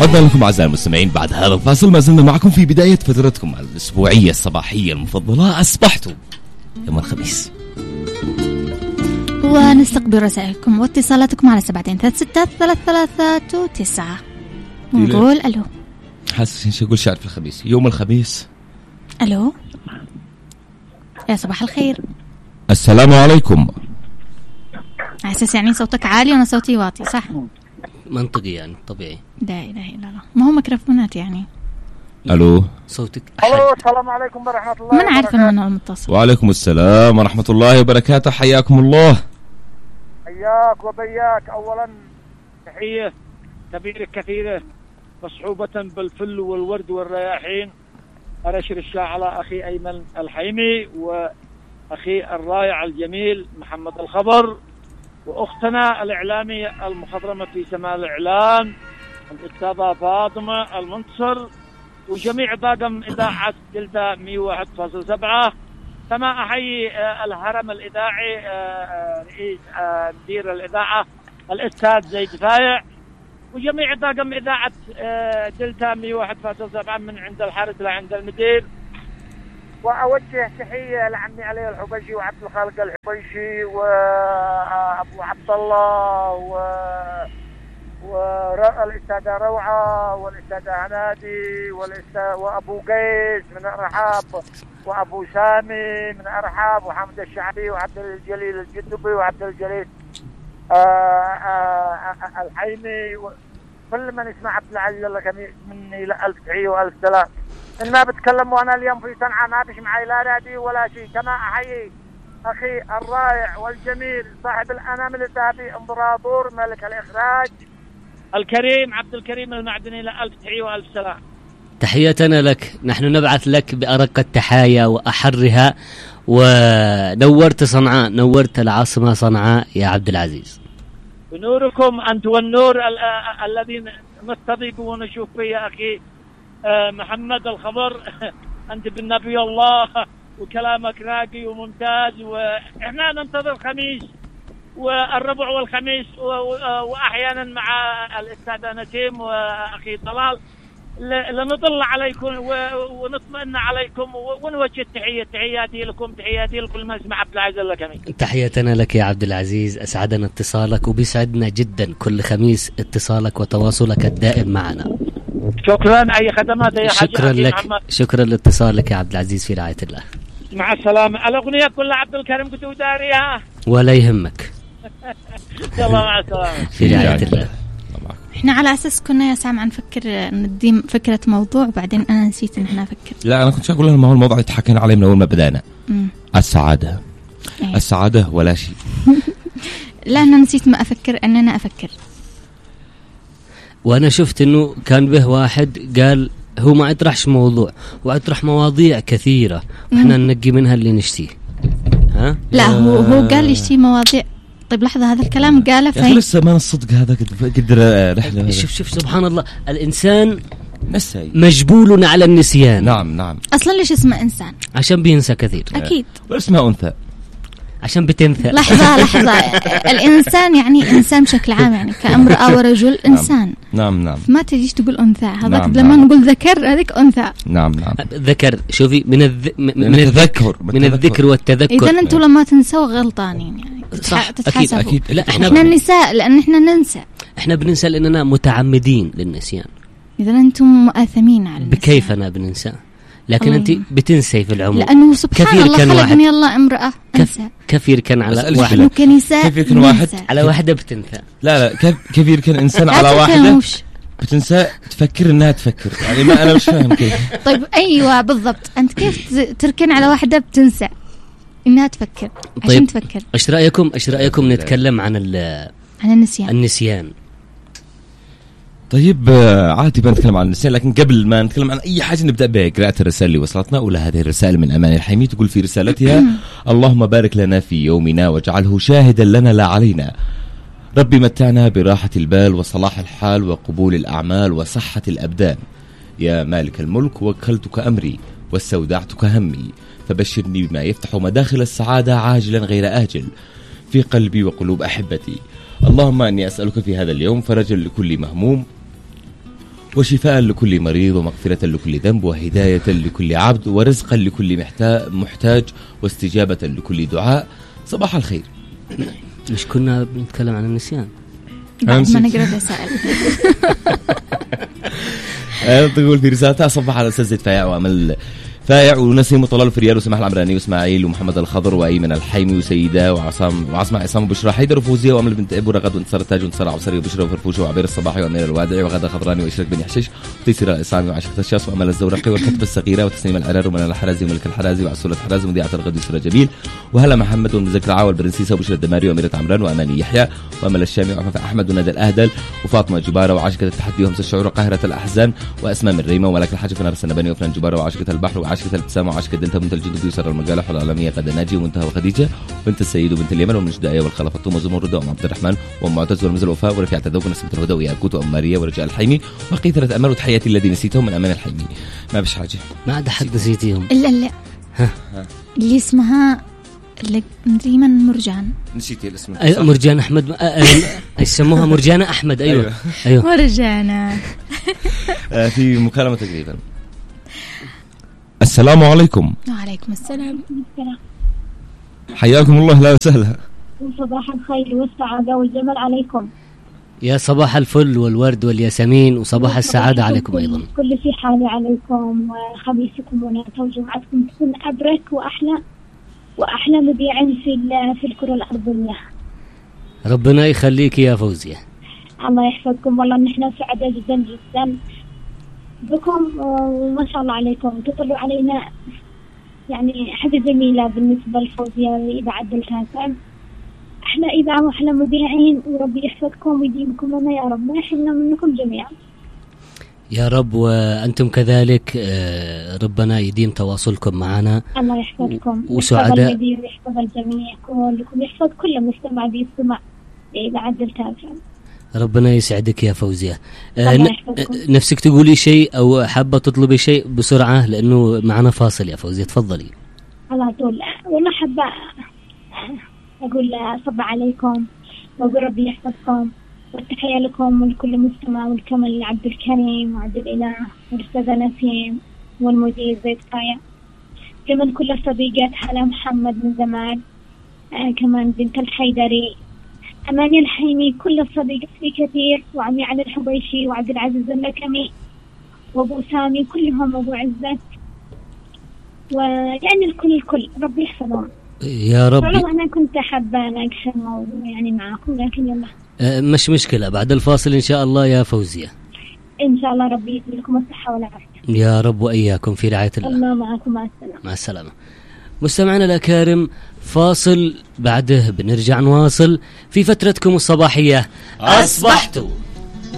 عدنا لكم أعزائي المستمعين بعد هذا الفاصل. ما زلنا معكم في بداية فترتكم الأسبوعية الصباحية المفضلة. أصبحتوا يوم الخميس ونستقبل رسائلكم واتصالاتكم على 736 ونقول ألو. حاسس إيش أقول شعر في الخميس يوم الخميس. ألو يا صباح الخير. السلام عليكم. أحسس يعني صوتك عالي وأنا صوتي واطي صح؟ منطقي يعني طبيعي. لا إله إلا الله ما هو ميكروفونات يعني. ألو صوتك ألو السلام عليكم ورحمة الله. ما نعرف من هو المتصل. وعليكم السلام ورحمة الله وبركاته. حياكم الله. حياك وبياك. أولا تحية كبيرة كثيرة مصحوبة بالفل والورد والرياحين أرشر الشاع على أخي أيمن الحيمي وأخي الرائع الجميل محمد الخبر وأختنا الإعلامية المخضرمة في سماء الإعلام الأستاذة فاطمة المنتصر وجميع طاقم إذاعة دلتا 101.7. كما أحيي الهرم الإذاعي رئيس مدير الإذاعة الأستاذ زيد فايع وجميع طاقم إذاعة دلتا 101.7 من عند الحارس لعند المدير. وأوجه تحية لعمي علي الحبيشي وعبد الخالق الحبيشي وأبو عبد الله والأستاذة روعة والأستاذة هنادي وأبو قيس من أرحاب وأبو سامي من أرحاب وحمد الشعبي وعبد الجليل الجدبي وعبد الجليل الحيمي كل من يسمع عبد العزيز الله مني ألف تحية وألف سلام. إن ما بتكلم وأنا اليوم في صنعاء ما بش معي لا راديو ولا شيء. كما أحيي أخي الرائع والجميل صاحب الأنامل الذهبي إمبراطور ملك الإخراج الكريم عبد الكريم المعدني لألف تحية وألف سلام. تحياتنا لك. نحن نبعث لك بأرق التحايا وأحرها. ونورت صنعاء نورت العاصمة صنعاء يا عبد العزيز. بنوركم أنت والنور الذين نستضيفون ونشوف فيه أخي محمد الخبر. أنت بالنبي الله وكلامك راقي وممتاز. وإحنا ننتظر خميس والربع والخميس وأحيانا مع الأستاذ نسيم وأخي طلال لنطل عليكم ونطمئن عليكم ونوجه تحياتي لكم تحياتي لكل من يسمع عبد العزيز اللكمي. تحياتنا لك يا عبد العزيز. أسعدنا اتصالك وبيسعدنا جدا كل خميس اتصالك وتواصلك الدائم معنا. شكرا. أي خدمات يا حاج. شكرا لك محمد. شكرا لاتصالك يا عبد العزيز في رعاية الله. مع السلامة. الأغنية كلها عبد الكريم كنت داريها ولا يهمك. يلا مع السلامة في رعاية الله. احنا على أساس كنا يا سام نفكر ندي فكرة موضوع بعدين أنا نسيت إن احنا نفكر. لا أنا كنت أقول لهم ما هو الموضوع يتحكينا عليه من أول ما بدأنا. السعادة أيه. السعادة ولا شيء. لا أنا نسيت ما أفكر أن أنا أفكر. وأنا شفت إنه كان به واحد قال هو ما يطرحش موضوع ويطرح مواضيع كثيرة وإحنا ننقي منها اللي نشتيه. ها؟ لا هو قال يشتي مواضيع. طيب لحظة هذا الكلام قاله فين؟ لسه ما الصدق هذا قدر رحلة. شوف سبحان الله الإنسان نسي مجبول على النسيان. نعم. أصلا ليش اسمه إنسان؟ عشان بينسى كثير. أكيد. واسمه أنثى عشان بتنثى. لحظة الإنسان يعني إنسان بشكل عام يعني كامرأة ورجل إنسان. نعم. ما تجيش تقول أنثى هذاك لما نقول ذكر هذيك أنثى. نعم. ذكر. شوفي من الذكر والتذكر. إذا أنتوا لما تنسوا غلطانين يعني تتحاسبوا. أكيد. لا إحنا النساء لأن إحنا ننسى. إحنا بننسى لأننا متعمدين للنسيان. إذا أنتم مؤثمين على النسيان. بكيفنا بننسى لكن أنت بتنسي في العمر. لأنه سبحان الله خلقني الله امرأة أنسى. كثير كان على واحد كنساء كثير كان واحد على واحدة بتنسى. لا كثير كان إنسان على واحدة بتنسى تفكر إنها تفكر يعني ما أنا مش فاهم كيف. طيب أيوة بالضبط. أنت كيف تركن على واحدة بتنسى إنها تفكر عشان تفكر. إيش رأيكم نتكلم عن النسيان. طيب عادي بنتكلم عن النسيان لكن قبل ما نتكلم عن أي حاجة نبدأ بقراءة الرسائل اللي وصلتنا. أولى هذه الرسالة من أمان الحيمي تقول في رسالتها اللهم بارك لنا في يومنا واجعله شاهدا لنا لا علينا. ربي متعنا براحة البال وصلاح الحال وقبول الأعمال وصحة الأبدان. يا مالك الملك وكلتك أمري واستودعتك همي فبشرني بما يفتح مداخل السعادة عاجلا غير آجل في قلبي وقلوب أحبتي. اللهم أني أسألك في هذا اليوم فرجا لكل مهموم وشفاء لكل مريض ومغفرة لكل ذنب وهداية لكل عبد ورزقا لكل محتاج واستجابة لكل دعاء. صباح الخير. مش كنا بنتكلم عن النسيان بعد ما نقرأ الرسائل. تقول في رسالتها صباح على أستاذ زيد فايع وأمل فايع ونسيم وطلال فريال وسماح العمراني واسماعيل ومحمد الخضر وأيمن الحيمي وسيدة وعصام عصام وبشرى حيدر وفوزية وأمل بنت أبو رغد وانتصار التاج وانتصار عبصري وبشرى وفرفوشة وعبير الصباحي وأمير الوادعي وغدا خضراني وإشرك بن حشيش وتيسير الإسلامي وعشرة الشاس وأمل الزورقي والكتب الصغيرة وتسنيم العرار ومن الحرازي وملك الحرازي وعسولة حرازي ومذيعة الغد يسرى جميل وهلا محمد والمذكرة والبرنسيسة وبشرى الدماري وأميرة عمران وأماني يحيى وأمل الشامي وعفاف أحمد ونادى الأهدل وفاطمة جبارة وعاشقة التحدي وهمس الشعور وقاهرة الأحزان وأسماء من ريمة وملك الحاج فنار السنباني وفنان جبارة وعاشقة البحر وعاشقة الابتسام وعاشقة دلتا بنت الجندب ويسر المقالة والعالمية غدا ناجي ومنتهى وخديجة وبنت السيد وبنت اليمن والمجداية والخلفطوم وزمردة وأم عبد الرحمن وأم معتز والمزل وفاء ورفيعة الذوق ونسمة الهدى وياقوت وأم ماريا ورجاء الحيمي وبقية 3 أمل وتحياتي الذي نسيتهم من أمان الحيمي. ما بش حاجة ما عاد حد نسيتيهم لا اللي اسمها اللي مدري من مرجان نسيتي الاسم مرجان أحمد يسموها مرجانة أحمد. أيوة مرجانة. في مكالمة تقريبا. السلام عليكم. وعليكم السلام. حياكم الله. لا وسهلا. صباح الخير والسعادة والجمال عليكم. يا صباح الفل والورد والياسمين وصباح السعادة عليكم أيضا. كل في حال عليكم وخميسكم وناتة وجمعتكم تكون أبرك وأحلى مذيعين في الكرة الأرضية. ربنا يخليك يا فوزية. الله يحفظكم. والله نحن سعداء جدا جدا بكم وما شاء الله عليكم تطلعوا علينا يعني حاجة جميلة بالنسبة لفوزية إذا عدلتها أحلى إذاعة وأحلى مذيعين وربي يحفظكم ويديمكم لنا يا رب. ما يحرمنا منكم جميعا يا رب وأنتم كذلك. ربنا يديم تواصلكم معنا. الله يحفظكم وسعداء. يحفظ المدير ويحفظ الجميع كلكم يحفظ كل مستمع بيستمع إذا عدلتها. ربنا يسعدك يا فوزية. نفسك تقولي شيء أو حابة تطلبي شيء بسرعة لأنه معنا فاصل يا فوزية. تفضلي. على طول. والله حابة أقول صباح عليكم وأقول ربي يحفظكم والتحية لكم ولكل مستمع والكمل عبد الكريم وعبد الإله والأستاذة نسيم والمدير زيد فايع كمان كل الصديقات حلا محمد من زمان كمان بنت الحيدري أماني الحيمي كل الصديقات في كثير وعمي علي الحبيشي وعبد العزيز اللكمي وأبو سامي كلهم وأبو عزت ويعني الكل ربي يحفظهم يا رب. أنا كنت حابة أقسم يعني معكم لكن يلا مش مشكلة بعد الفاصل إن شاء الله يا فوزية. إن شاء الله ربي يديلكم الصحة والعافية يا رب وإياكم في رعاية الله. الله معكم. مع السلامة. مع السلامة. مستمعنا الأكارم فاصل بعده بنرجع نواصل في فترتكم الصباحية. أصبحتوا